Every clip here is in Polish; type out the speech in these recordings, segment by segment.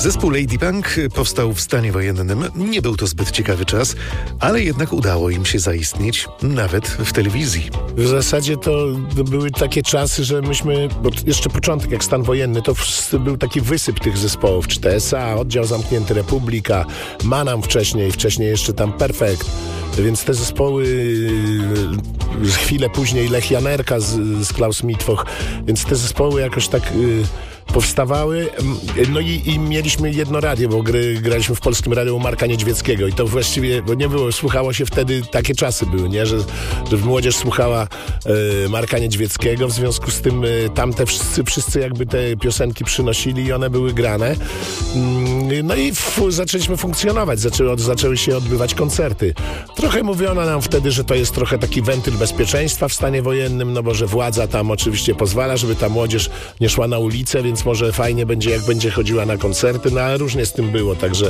Zespół Lady Punk powstał w stanie wojennym. Nie był to zbyt ciekawy czas, ale jednak udało im się zaistnieć nawet w telewizji. W zasadzie to były takie czasy, że myśmy, bo jeszcze początek jak stan wojenny, to był taki wysyp tych zespołów, czy TSA, Oddział Zamknięty, Republika, Manam wcześniej jeszcze tam Perfekt. Więc te zespoły, chwilę później Lech Janerka z Klaus Mitwoch, więc te zespoły jakoś tak powstawały. No i mieliśmy jedno radio, bo graliśmy w Polskim Radiu u Marka Niedźwieckiego i to właściwie, bo nie było, słuchało się wtedy, takie czasy były, nie? Że młodzież słuchała Marka Niedźwieckiego, w związku z tym tam te wszyscy jakby te piosenki przynosili i one były grane. No i zaczęliśmy funkcjonować, zaczęły się odbywać koncerty. Trochę mówiono nam wtedy, że to jest trochę taki wentyl bezpieczeństwa w stanie wojennym, no bo że władza tam oczywiście pozwala, żeby ta młodzież nie szła na ulicę, więc może fajnie będzie, jak będzie chodziła na koncerty, no ale różnie z tym było, także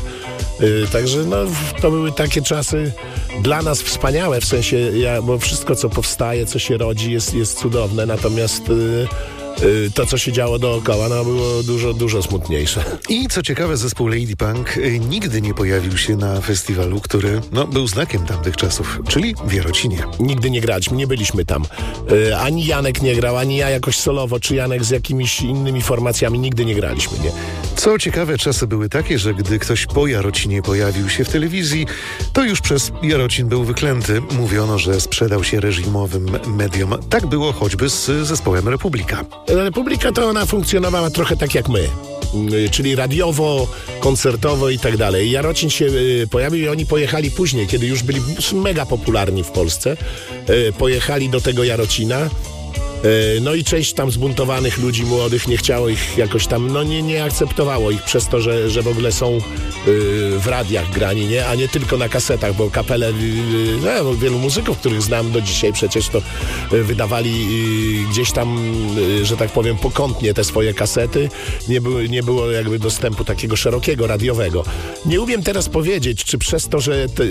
no, to były takie czasy dla nas wspaniałe, w sensie, bo wszystko, co powstaje, co się rodzi, jest cudowne, natomiast to, co się działo dookoła, no, było dużo smutniejsze. I co ciekawe, zespół Lady Punk nigdy nie pojawił się na festiwalu, który był znakiem tamtych czasów, czyli w Jarocinie. Nigdy nie graliśmy, nie byliśmy tam. Ani Janek nie grał, ani ja jakoś solowo, czy Janek z jakimiś innymi formacjami, nigdy nie graliśmy, nie? Co ciekawe, czasy były takie, że gdy ktoś po Jarocinie pojawił się w telewizji, to już przez Jarocin był wyklęty. Mówiono, że sprzedał się reżimowym mediom. Tak było choćby z zespołem Republika. Republika to ona funkcjonowała trochę tak jak my, czyli radiowo, koncertowo i tak dalej. Jarocin się pojawił i oni pojechali później, kiedy już byli mega popularni w Polsce. Pojechali do tego Jarocina. No i część tam zbuntowanych ludzi młodych nie chciało ich jakoś tam, no nie akceptowało ich przez to, że w ogóle są w radiach grani, nie? A nie tylko na kasetach, bo kapele, wielu muzyków, których znam do dzisiaj przecież, to wydawali gdzieś tam, że tak powiem, pokątnie te swoje kasety. Nie było jakby dostępu takiego szerokiego, radiowego. Nie umiem teraz powiedzieć, czy przez to,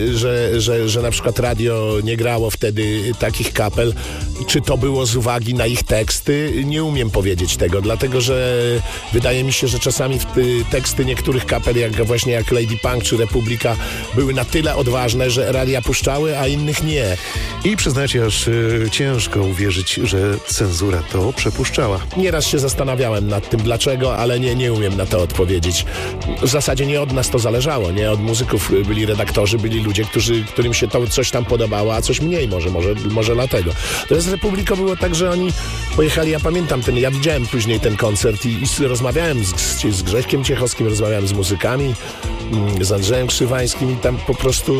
że na przykład radio nie grało wtedy takich kapel, czy to było z uwagi na ich teksty, nie umiem powiedzieć tego, dlatego że wydaje mi się, że czasami teksty niektórych kapel, jak Lady Punk czy Republika, były na tyle odważne, że radia puszczały, a innych nie. I przyznacie, aż ciężko uwierzyć, że cenzura to przepuszczała. Nieraz się zastanawiałem nad tym, dlaczego, ale nie umiem na to odpowiedzieć. W zasadzie nie od nas to zależało, nie? Od muzyków byli redaktorzy, byli ludzie, którym się to coś tam podobało, a coś mniej może dlatego. To z Republiką było tak, że oni pojechali, ja pamiętam ja widziałem później ten koncert i rozmawiałem z Grześkiem Ciechowskim, rozmawiałem z muzykami, z Andrzejem Krzywańskim i tam po prostu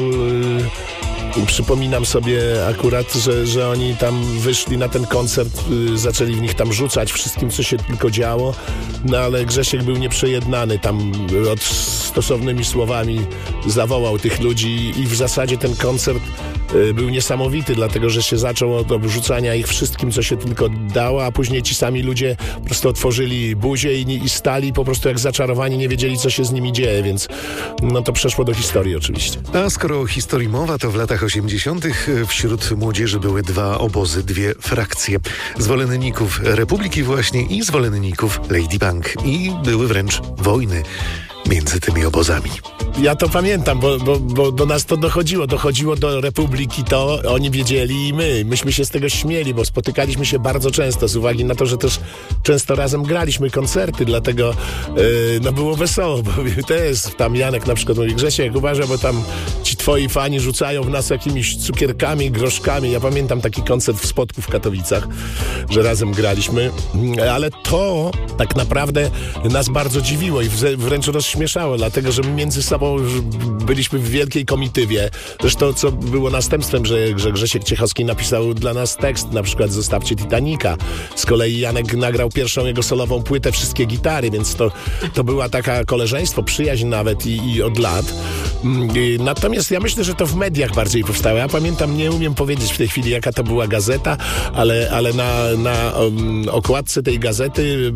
przypominam sobie akurat, że oni tam wyszli na ten koncert, zaczęli w nich tam rzucać wszystkim, co się tylko działo, no ale Grzesiek był nieprzejednany, tam stosownymi słowami zawołał tych ludzi i w zasadzie ten koncert był niesamowity, dlatego że się zaczął od obrzucania ich wszystkim, co się tylko dało, a później ci sami ludzie po prostu otworzyli buzię i stali po prostu jak zaczarowani, nie wiedzieli, co się z nimi dzieje, więc no to przeszło do historii oczywiście. A skoro o historii mowa, to w latach 80. wśród młodzieży były dwa obozy, dwie frakcje. Zwolenników Republiki właśnie i zwolenników Lady Punk. I były wręcz wojny między tymi obozami. Ja to pamiętam, bo do nas to dochodziło do Republiki, to oni wiedzieli i myśmy się z tego śmieli, bo spotykaliśmy się bardzo często z uwagi na to, że też często razem graliśmy koncerty, dlatego było wesoło, bo też tam Janek na przykład mówi, Grzesiek, uważaj, bo tam ci twoi fani rzucają w nas jakimiś cukierkami, groszkami. Ja pamiętam taki koncert w Spodku w Katowicach, że razem graliśmy, ale to tak naprawdę nas bardzo dziwiło i wręcz rozśmieszało, dlatego że my między sobą byliśmy w wielkiej komitywie. Zresztą co było następstwem, że Grzesiek Ciechowski napisał dla nas tekst, na przykład Zostawcie Titanica. Z kolei Janek nagrał pierwszą jego solową płytę, wszystkie gitary, więc to była taka koleżeństwo, przyjaźń nawet i od lat. Natomiast ja myślę, że to w mediach bardziej powstało. Ja pamiętam, nie umiem powiedzieć w tej chwili, jaka to była gazeta, ale na okładce tej gazety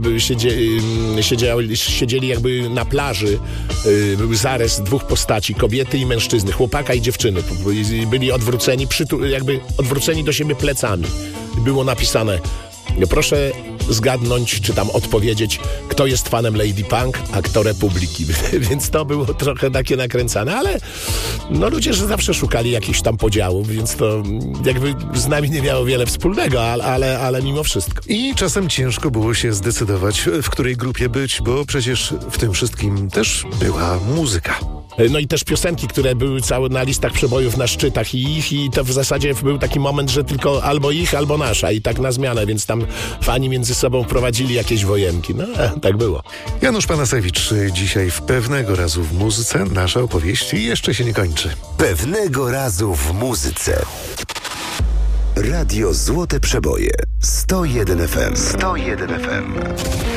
siedzieli jakby na plaży. Był zarys dwóch postaci, kobiety i mężczyzny, chłopaka i dziewczyny. Byli odwróceni, jakby odwróceni do siebie plecami. Było napisane, proszę zgadnąć, czy tam odpowiedzieć, kto jest fanem Lady Punk, a kto Republiki. Więc to było trochę takie nakręcane, ale no ludzie że zawsze szukali jakichś tam podziałów, więc to jakby z nami nie miało wiele wspólnego, ale mimo wszystko. I czasem ciężko było się zdecydować, w której grupie być, bo przecież w tym wszystkim też była muzyka. No i też piosenki, które były całe na listach przebojów, na szczytach i to w zasadzie był taki moment, że tylko albo ich, albo nasza i tak na zmianę, więc tam fani między sobą prowadzili jakieś wojenki. No, tak było. Janusz Panasewicz dzisiaj w Pewnego razu w muzyce. Nasza opowieść jeszcze się nie kończy. Pewnego razu w muzyce. Radio Złote Przeboje 101 FM. 101 FM.